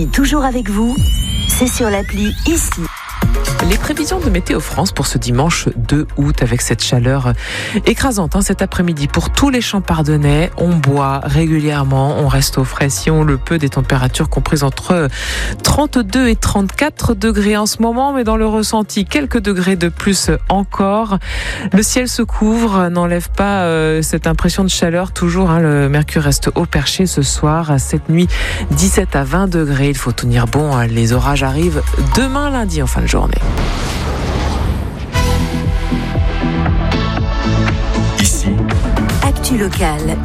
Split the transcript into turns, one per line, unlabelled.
Toujours avec vous, c'est sur l'appli Ici.
Les prévisions de Météo France pour ce dimanche 2 août avec cette chaleur écrasante cet après-midi pour tous les Champardonnais. On boit régulièrement, on reste au frais si on le peut, des températures comprises entre 32 et 34 degrés en ce moment, mais dans le ressenti, quelques degrés de plus encore. Le ciel se couvre, n'enlève pas cette impression de chaleur toujours. Le mercure reste haut perché ce soir. Cette nuit, 17 à 20 degrés. Il faut tenir bon, les orages arrivent demain lundi en fin de journée.
Ici, Actu locale.